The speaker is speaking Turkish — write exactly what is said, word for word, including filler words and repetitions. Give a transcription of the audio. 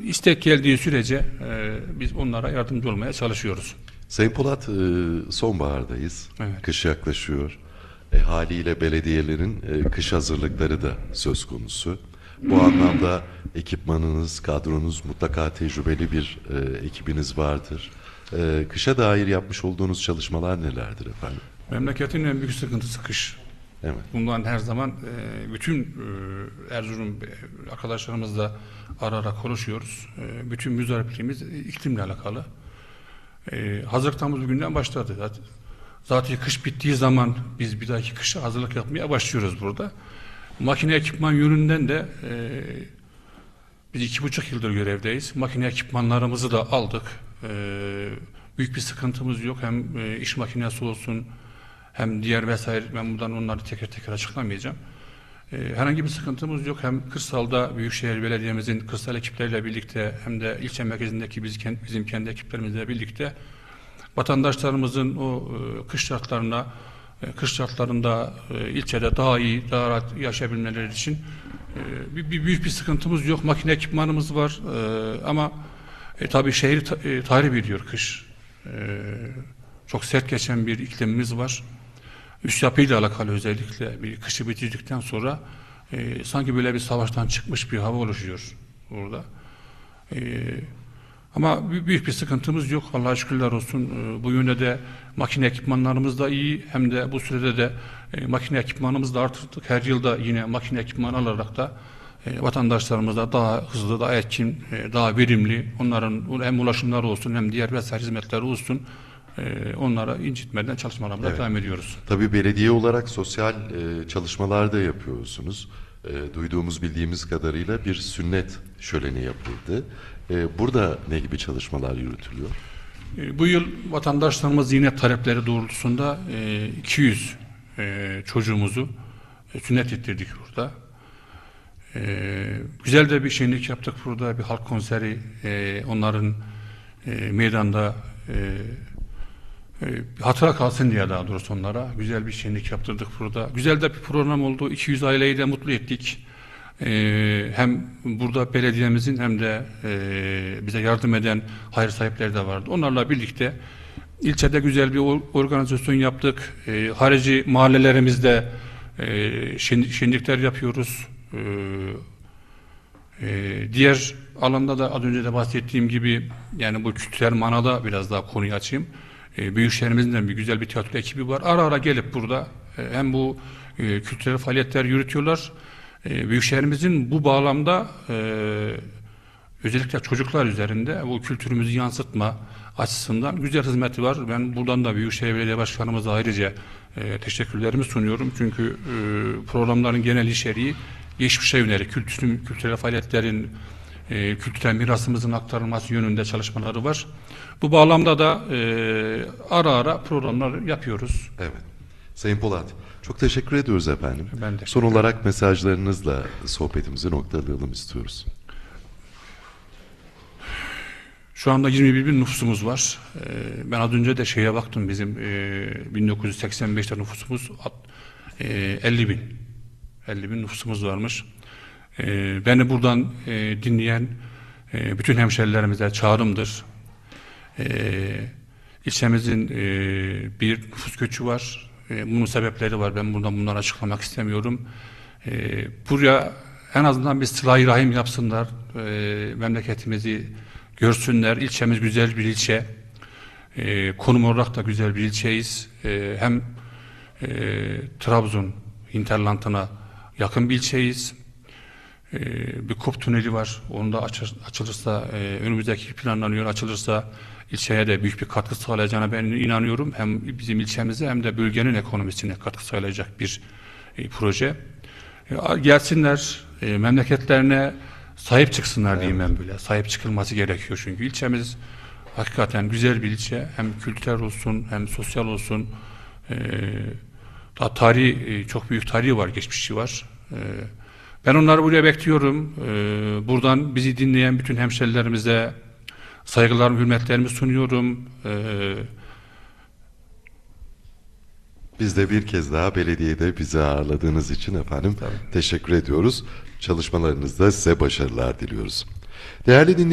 istek geldiği sürece e, biz onlara yardımcı olmaya çalışıyoruz. Sayın Polat, e, sonbahardayız. Evet. Kış yaklaşıyor. E, haliyle belediyelerin e, kış hazırlıkları da söz konusu. Bu anlamda ekipmanınız, kadronuz, mutlaka tecrübeli bir e, ekibiniz vardır. E, kışa dair yapmış olduğunuz çalışmalar nelerdir efendim? Memleketin en büyük sıkıntısı kış. Evet. Bundan her zaman e, bütün e, Erzurum arkadaşlarımızla ara ara konuşuyoruz. E, bütün müzdaripliğimiz iklimle alakalı. E, hazırlıklarımız bugünden başladı. Zaten, zaten kış bittiği zaman biz bir dahaki kışa hazırlık yapmaya başlıyoruz burada. Makine ekipman yönünden de e, biz iki buçuk yıldır görevdeyiz. Makine ekipmanlarımızı da aldık. E, büyük bir sıkıntımız yok. Hem e, iş makinesi olsun, hem diğer vesaire, ben buradan onları teker teker açıklamayacağım. Ee, herhangi bir sıkıntımız yok. Hem kırsalda Büyükşehir Belediye'mizin kırsal ekipleriyle birlikte hem de ilçe merkezindeki biz, bizim kendi ekiplerimizle birlikte vatandaşlarımızın o e, kış şartlarına, e, kış şartlarında e, ilçede daha iyi, daha rahat yaşayabilmeleri için e, bir, bir büyük bir sıkıntımız yok. Makine ekipmanımız var e, ama e, tabii şehir ta, e, tahrip ediyor kış. E, çok sert geçen bir iklimimiz var. Üst yapıyla alakalı özellikle bir kışı bitirdikten sonra e, sanki böyle bir savaştan çıkmış bir hava oluşuyor orada. E, ama büyük bir sıkıntımız yok. Allah'a şükürler olsun. E, bu yönde de makine ekipmanlarımız da iyi. Hem de bu sürede de e, makine ekipmanımızı da arttırdık. Her yılda yine makine ekipman alarak da e, vatandaşlarımıza daha hızlı, daha etkin, e, daha verimli, onların hem ulaşımları olsun hem diğer vesaire hizmetleri olsun, Ee, onlara incitmeden çalışmalarımıza Evet. devam ediyoruz. Tabii belediye olarak sosyal e, çalışmalar da yapıyorsunuz. E, duyduğumuz, bildiğimiz kadarıyla bir sünnet şöleni yapıldı. E, burada ne gibi çalışmalar yürütülüyor? Ee, bu yıl vatandaşlarımız yine talepleri doğrultusunda e, iki yüz e, çocuğumuzu e, sünnet ettirdik burada. E, güzel de bir şenlik yaptık burada. Bir halk konseri, e, onların e, meydanda e, E, hatıra kalsın diye, daha doğrusu onlara güzel bir şenlik yaptırdık burada. Güzel de bir program oldu. iki yüz aileyi de mutlu ettik. E, hem burada belediyemizin hem de e, bize yardım eden hayır sahipleri de vardı. Onlarla birlikte ilçede güzel bir organizasyon yaptık. E, harici mahallelerimizde e, şenlikler yapıyoruz. E, e, diğer alanda da az önce de bahsettiğim gibi, yani bu kültürel manada biraz daha konuyu açayım. Büyükşehirimizin bir güzel bir tiyatro ekibi var. Ara ara gelip burada hem bu e, kültürel faaliyetler yürütüyorlar. E, Büyükşehirimizin bu bağlamda e, özellikle çocuklar üzerinde bu kültürümüzü yansıtma açısından güzel hizmeti var. Ben buradan da Büyükşehir Belediye Başkanımıza ayrıca e, teşekkürlerimi sunuyorum. Çünkü e, programların genel içeriği geçmişe yönelik kültürün, kültürel faaliyetlerin, e, kültürel mirasımızın aktarılması yönünde çalışmaları var. Bu bağlamda da e, ara ara programlar yapıyoruz. Evet. Sayın Polat, çok teşekkür ediyoruz efendim. Ben de. Son olarak mesajlarınızla sohbetimizi noktalayalım istiyoruz. Şu anda yirmi bir bin nüfusumuz var. E, ben az önce de şeye baktım, bizim e, bin dokuz yüz seksen beşte nüfusumuz e, elli bin. elli bin nüfusumuz varmış. E, beni buradan e, dinleyen e, bütün hemşerilerimize çağrımdır. Ee, ilçemizin e, bir nüfus göçü var. E, bunun sebepleri var. Ben buradan bunları açıklamak istemiyorum. E, buraya en azından bir sıla-i rahim yapsınlar. E, memleketimizi görsünler. İlçemiz güzel bir ilçe. E, konum olarak da güzel bir ilçeyiz. E, hem e, Trabzon hinterlandına yakın bir ilçeyiz. E, bir Kop tüneli var. Onu da açır, açılırsa, e, önümüzdeki planlanıyor, açılırsa ilçeye de büyük bir katkı sağlayacağına ben inanıyorum. Hem bizim ilçemize hem de bölgenin ekonomisine katkı sağlayacak bir e, proje. E, gelsinler, e, memleketlerine sahip çıksınlar, evet, diyeyim ben böyle. Sahip çıkılması gerekiyor çünkü ilçemiz hakikaten güzel bir ilçe. Hem kültürel olsun hem sosyal olsun. E, daha tarihi, e, çok büyük tarihi var, geçmişi var. E, ben onları buraya bekliyorum. E, buradan bizi dinleyen bütün hemşerilerimize saygılarımı, hürmetlerimi sunuyorum. Ee, Biz de bir kez daha belediyede bizi ağırladığınız için efendim tabii teşekkür ediyoruz. Çalışmalarınızda size başarılar diliyoruz. Değerli dinleyiciler,